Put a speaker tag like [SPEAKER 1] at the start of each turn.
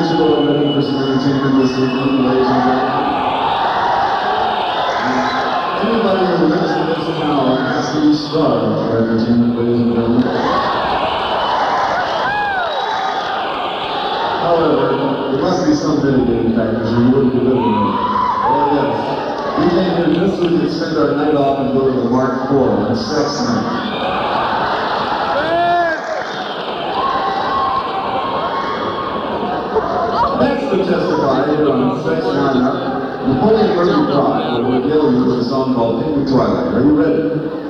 [SPEAKER 1] Angelo ready for some entertainment this evening, ladies and gentlemen? Anybody who lives in this town has to be starved for entertainment, ladies and gentlemen. However, there must be some mitigating factors or you wouldn't be living here. Oh yes. We came here just so we could spend our night off and go to the Mark IV on sex night. Next to testify here on Sex Roundup, Napoleon Murphy Pride will regale you with a song called Pink Twilight. Are you ready?